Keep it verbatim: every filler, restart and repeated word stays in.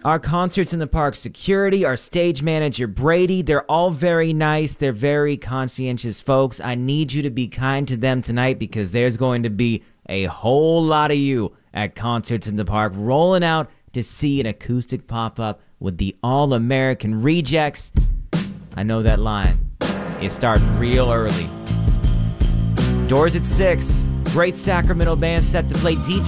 Our Concerts in the Park security, our stage manager Brady, they're all very nice. They're very conscientious folks. I need you to be kind to them tonight because there's going to be a whole lot of you at Concerts in the Park rolling out to see an acoustic pop-up with the All-American Rejects. I know that line. You start real early. Doors at six. Great Sacramento band set to play D J